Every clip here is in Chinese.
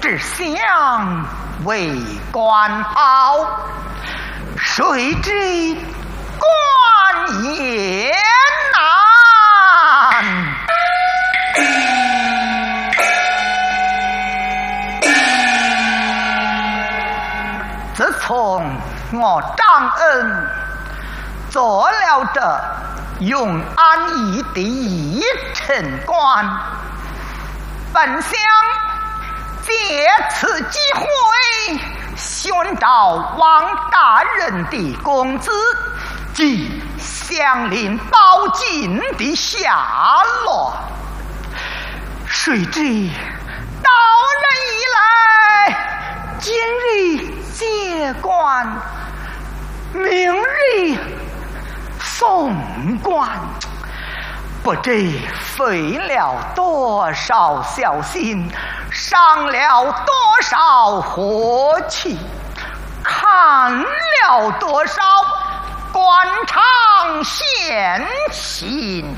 只想为官好，谁知官也难。自从我张恩做了这永安驿的驿丞官，本想借此机会寻找王大人的公子及相邻包锦的下落，谁知到人以来，今日接官，明日送官，不知费了多少小心，伤了多少火气，看了多少官场险情，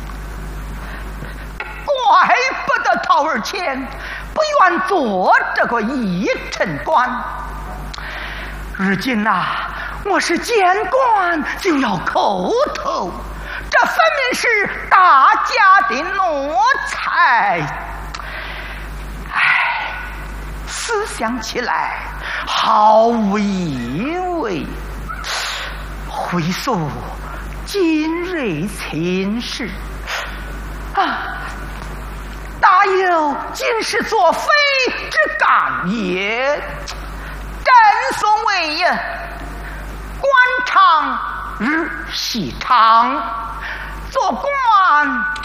怪不得陶二谦不愿做这个驿丞官。如今我是见官就要叩头，这分明是大家的奴才。思想起来毫无意味。回溯今日情事大有今是作非之感也。正所谓官场日夕长，做官